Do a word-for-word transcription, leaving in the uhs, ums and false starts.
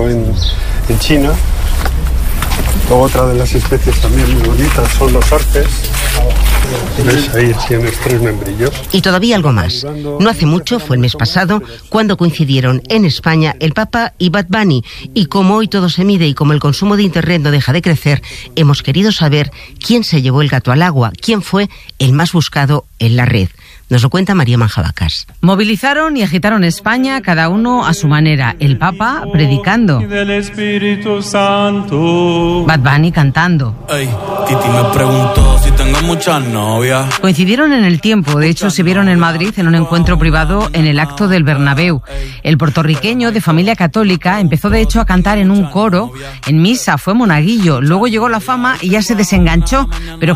encontrado en, en China. Luego otra de las especies también muy bonitas son los arces. ¿Ves? Ahí tienes tres membrillos. Y todavía algo más. No hace mucho, fue el mes pasado, cuando coincidieron en España el Papa y Bad Bunny. Y como hoy todo se mide y como el consumo de Internet no deja de crecer, hemos querido saber quién se llevó el gato al agua, quién fue el más buscado en la red. Nos lo cuenta María Manjabacas. Movilizaron y agitaron España, cada uno a su manera. El Papa predicando, Bad Bunny cantando. Ey, Titi me preguntó si tengo muchas novias. Coincidieron en el tiempo, de hecho se vieron en Madrid en un encuentro privado en el acto del Bernabéu. El puertorriqueño, de familia católica, empezó de hecho a cantar en un coro, en misa, fue monaguillo, luego llegó la fama y ya se desenganchó, pero